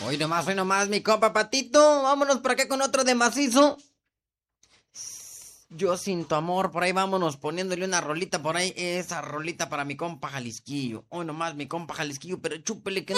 hoy nomás, mi compa Patito. Vámonos por acá con otro de macizo. Yo sin tu amor, por ahí vámonos poniéndole una rolita por ahí. Esa rolita para mi compa Jalisquillo. Hoy nomás, mi compa Jalisquillo, pero chúpele que